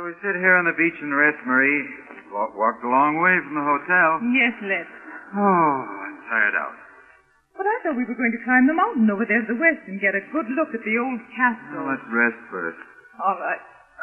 we sit here on the beach and rest, Marie. Walked a long way from the hotel. Yes, let's. Oh, I'm tired out. But I thought we were going to climb the mountain over there to the west and get a good look at the old castle. Well, let's rest first. All right.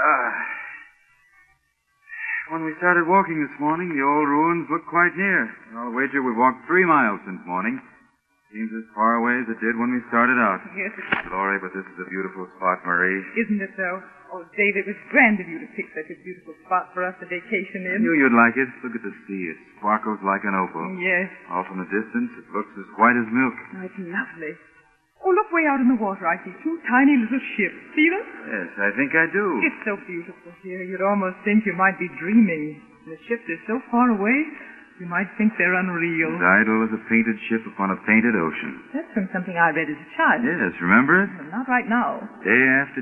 When we started walking this morning, the old ruins looked quite near. I'll wager we walked 3 miles since morning. Seems as far away as it did when we started out. Yes, it is. Glory, but this is a beautiful spot, Marie. Isn't it, though? Oh, Dave, it was grand of you to pick such a beautiful spot for us to vacation I in. knew you'd like it. Look at the sea. It sparkles like an opal. Yes. Off in the distance, it looks as white as milk. Oh, it's lovely. Oh, look way out in the water. I see 2 tiny little ships. See them? Yes, I think I do. It's so beautiful here. You'd almost think you might be dreaming. The ships are so far away, you might think they're unreal. As idle as a painted ship upon a painted ocean. That's from something I read as a child. Yes, remember it? Well, not right now. Day after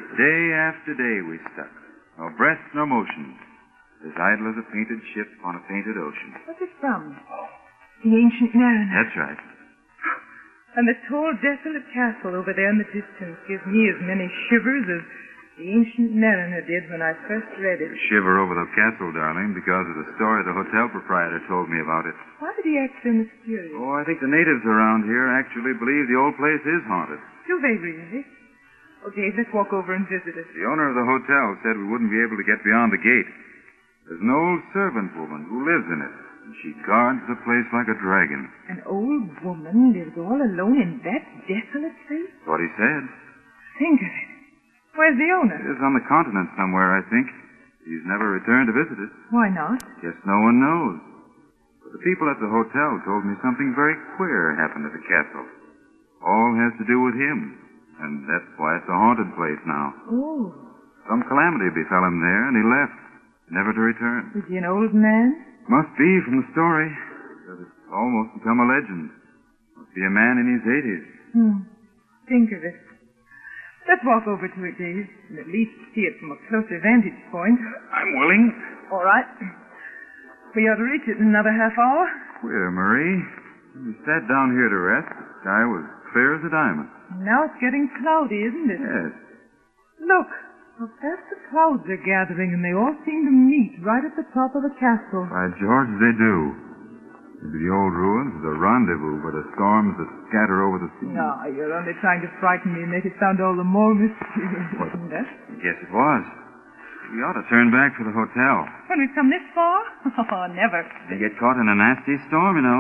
day we stuck. No breath, no motion. As idle as a painted ship upon a painted ocean. What's it from? The ancient mariner. That's right. And the tall, desolate castle over there in the distance gives me as many shivers as the ancient mariner did when I first read it. Shiver over the castle, darling, because of the story the hotel proprietor told me about it. Why did he act so mysterious? Oh, I think the natives around here actually believe the old place is haunted. Do they really? Oh, Dave, let's walk over and visit it. The owner of the hotel said we wouldn't be able to get beyond the gate. There's an old servant woman who lives in it. And she guards the place like a dragon. An old woman lives all alone in that desolate place? What he said. Think of it. Where's the owner? He is on the continent somewhere, I think. He's never returned to visit us. Why not? Guess no one knows. But the people at the hotel told me something very queer happened at the castle. All has to do with him. And that's why it's a haunted place now. Oh. Some calamity befell him there, and he left, never to return. Is he an old man? Must be from the story. Because it's almost become a legend. Must be a man in his 80s. Think of it. Let's walk over to it, Dave, and at least see it from a closer vantage point. I'm willing. All right. We ought to reach it in another half hour. Queer, Marie. When we sat down here to rest, the sky was clear as a diamond. Now it's getting cloudy, isn't it? Yes. Look, how fast the clouds are gathering, and they all seem to meet right at the top of the castle. By George, they do. Maybe the old ruins is a rendezvous for the storms that scatter over the sea. No, you're only trying to frighten me and make it sound all the more mysterious, isn't it? Yes, it was. We ought to turn back for the hotel. When we've come this far? Oh, never. They get caught in a nasty storm, you know.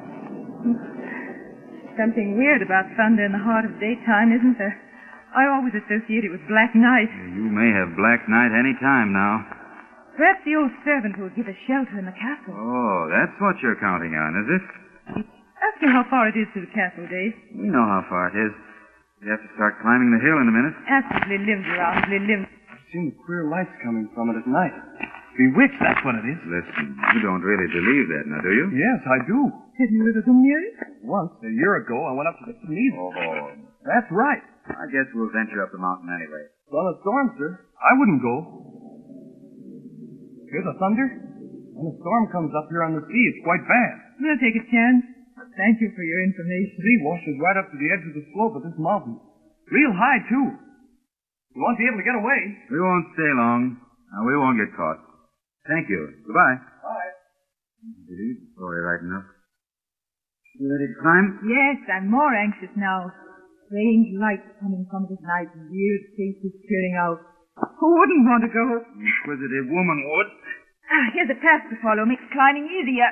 Something weird about thunder in the heart of daytime, isn't there? I always associate it with black night. You may have black night any time now. Perhaps the old servant will give us shelter in the castle. Oh, that's what you're counting on, is it? Ask me how far it is to the castle, Dave. We know how far it is. We have to start climbing the hill in a minute. Ask if Lil lives around. Lil lives. I've seen queer lights coming from it at night. Bewitched, that's what it is. Listen, you don't really believe that, now, do you? Yes, I do. Have you ever been near it? Once, a year ago, I went up to the sneeze. Oh, That's right. I guess we'll venture up the mountain anyway. On a storm, sir. I wouldn't go. Hear the thunder? When a storm comes up here on the sea, it's quite bad. We'll take a chance. Thank you for your information. The sea washes right up to the edge of the slope of this mountain. Real high, too. You won't be able to get away. We won't stay long. We won't get caught. Thank you. Goodbye. Bye. Sorry, right enough. You ready to climb? Yes, I'm more anxious now. Strange lights coming from it at night, weird faces peering out. Who wouldn't want to go? Inquisitive woman would. Here's a path to follow. Makes climbing easier.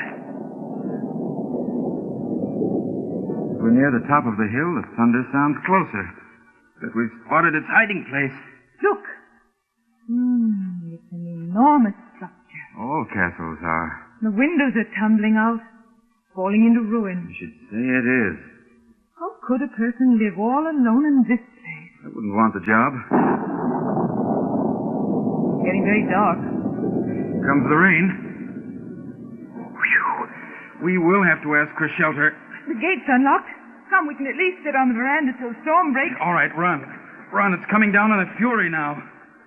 We're near the top of the hill. The thunder sounds closer. But we've spotted its hiding place. Look. It's an enormous structure. All castles are. The windows are tumbling out, falling into ruin. You should say it is. How could a person live all alone in this place? I wouldn't want the job. It's getting very dark. Here comes the rain. Whew. We will have to ask for shelter. The gate's unlocked. Come, we can at least sit on the veranda till storm breaks. All right, run. Run, it's coming down in a fury now.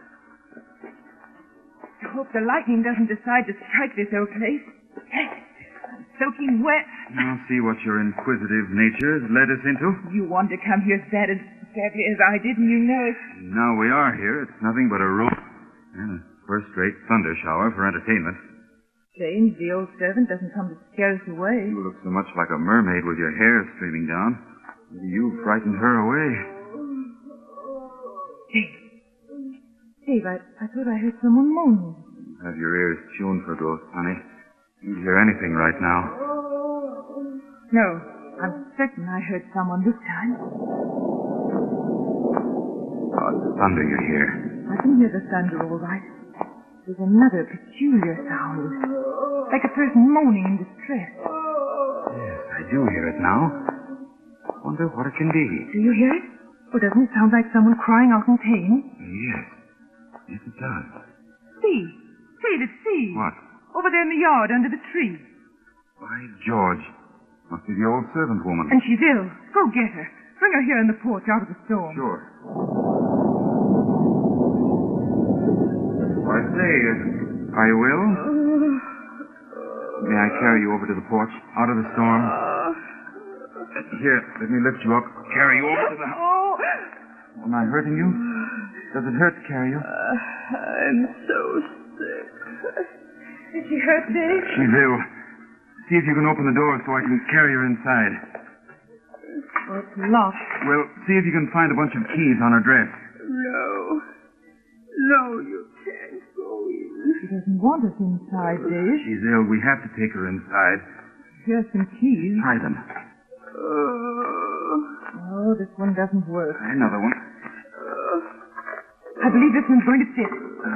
I hope the lightning doesn't decide to strike this old place. I'm soaking wet. Now see what your inquisitive nature has led us into. You wanted to come here as badly as I did, and you know it. Now we are here. It's nothing but a room. And a first-rate thunder shower for entertainment. Strange the old servant doesn't come to scare us away. You look so much like a mermaid with your hair streaming down. Maybe you frightened her away. Dave, I thought I heard someone moaning. Have your ears tuned for ghosts, honey. You'd hear anything right now. No, I'm certain I heard someone this time. Oh, it's the thunder you hear. I can hear the thunder all right. There's another peculiar sound. Like a person moaning in distress. Yes, I do hear it now. Wonder what it can be. Do you hear it? Or doesn't it sound like someone crying out in pain? Yes. Yes, it does. See. See. What? Over there in the yard under the tree. By George. Must be the old servant woman. And she's ill. Go get her. Bring her here in the porch out of the storm. Sure. I say, are you ill? May I carry you over to the porch, out of the storm? Here, let me lift you up. Carry you over to the house. Oh. Am I hurting you? Does it hurt to carry you? I'm so sick. Is she hurt, Dave? She's ill. See if you can open the door so I can carry her inside. Oh, it's locked. Well, see if you can find a bunch of keys on her dress. No, you can't go in. She doesn't want us inside, Dave. She's ill. We have to take her inside. Here's some keys. Try them. Oh, this one doesn't work. Another one. I believe this one's going to fit.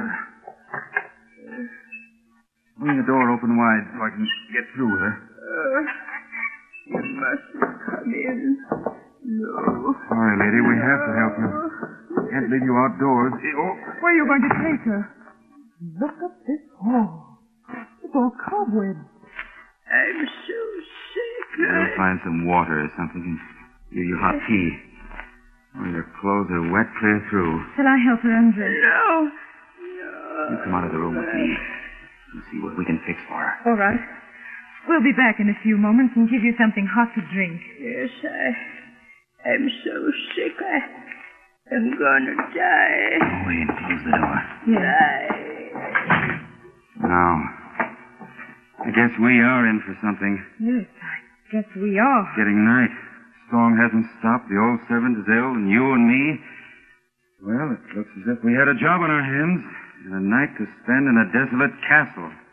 Swing the door open wide so I can get through with her. You mustn't come in. No. Sorry, lady. We have to help you. Can't leave you outdoors. Oh. Where are you going to take her? Look at this hall. It's all cobwebs. I'm so sick. We'll find some water or something and give you hot tea. Oh, your clothes are wet clear through. Shall I help her undress? No. You come out of the room with me and see what we can fix for her. All right. We'll be back in a few moments and give you something hot to drink. Yes, I'm so sick. I'm gonna die. Go away and close the door. Yes. Now, I guess we are in for something. Yes, I guess we are. Getting night. Storm hasn't stopped. The old servant is ill, and you and me. Well, it looks as if we had a job on our hands and a night to spend in a desolate castle.